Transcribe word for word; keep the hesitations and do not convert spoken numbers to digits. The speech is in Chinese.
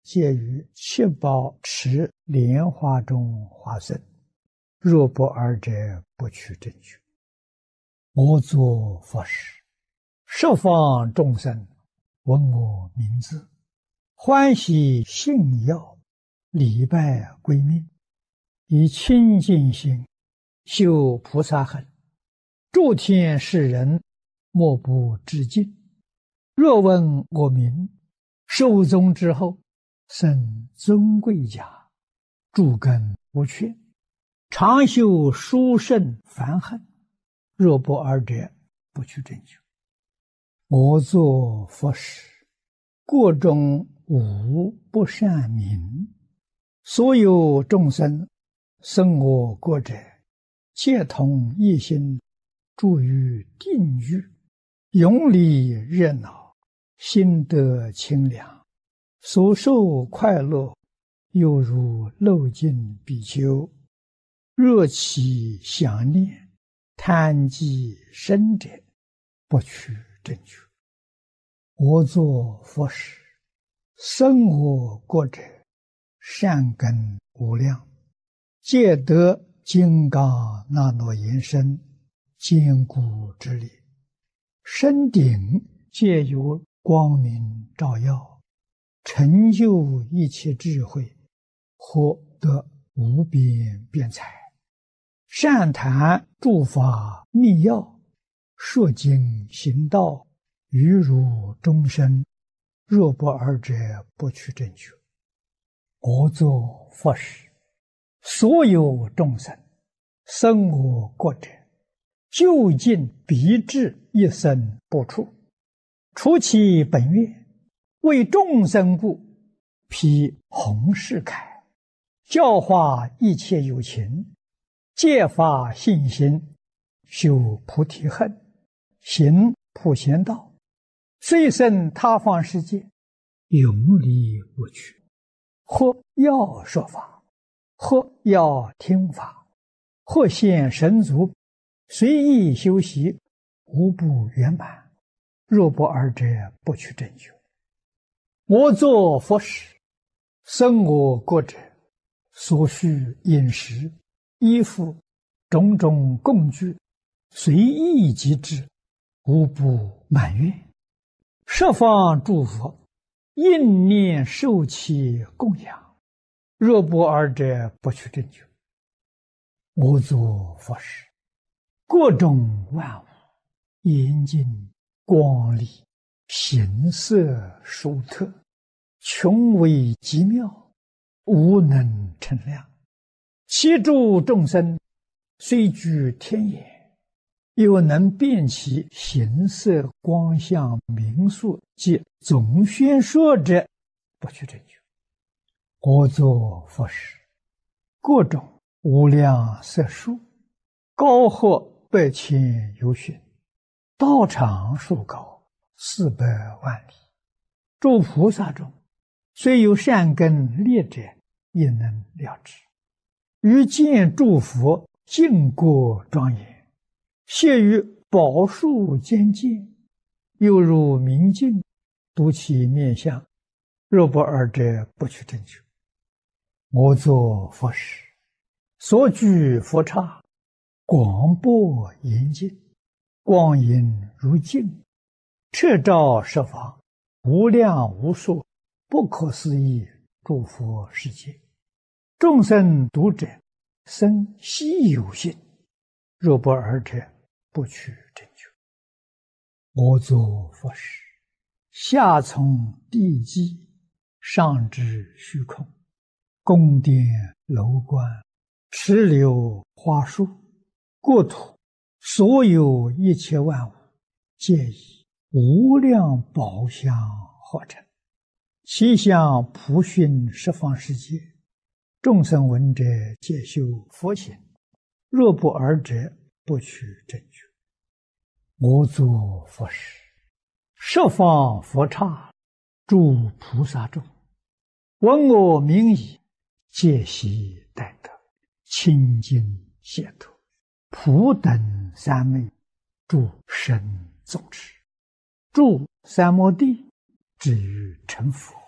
皆于七宝池莲花中化身，若不尔者，不取正觉。我作佛时，十方众生闻我名字，欢喜信要，礼拜归命，以清净心修菩萨行，诸天世人莫不致敬。若闻我名，寿终之后，生尊贵家，诸根无缺，常修殊胜梵行，若不尔者，不取正觉。我作佛时，国中无不善名，所有众生生我国者，皆同一心，住于定狱，永离热闹，心得清凉，所受快乐，犹如漏尽比丘，若其想念，贪积生者，不取正觉。我作佛时，生我国者，善根无量，皆得金刚那罗延伸，坚固之力，身顶皆有光明照耀，成就一切智慧，获得无边辩才，善谈诸法密要，说经行道，于如众生，若不尔者，不取正觉。我作佛时，所有众生生我国者，究竟必至一生不出，除其本愿，为众生故，披弘誓铠，教化一切有情，戒发信心，修菩提恨，行普贤道，虽生他方世界，永离无趣。或要说法，或要听法，或现神足，随意修习，无不圆满。若不尔者，不取正觉。我作佛时，生我国者，所需饮食、衣服、种种供具，随意即至，无不满愿。十方诸佛应念受其供养，若不尔者，不取正觉。我作佛时，各种万物严净光丽，形色殊特，穷微极妙，无能称量。其诸众生虽居天眼，又能辨其形色光相名数及总宣说者，不取正觉。我作佛时，各种无量色数，高或百千由旬，道场数高，四百万里。诸菩萨中，虽有善根劣者，也能了知。于见诸佛净国庄严，谢于宝树间见，犹如明镜，睹其面相，若不尔者，不取正觉。我作佛时，所居佛刹，广博严净，光影如镜，彻照十方，无量无数，不可思议诸佛世界。众生读者，生希有信，若不尔者，不取正觉。我作佛时，下从地基，上至虚空，宫殿楼观，池流花树，国土所有一切万物，皆以无量宝相合成，其相普熏十方世界，众生闻者，皆修佛行，若不尔者，不取正觉。我作佛时，十方佛刹，诸菩萨众，闻我名已，皆悉待得，清净解脱，普等三昧，诸神宗持，诸三摩地，至于成佛。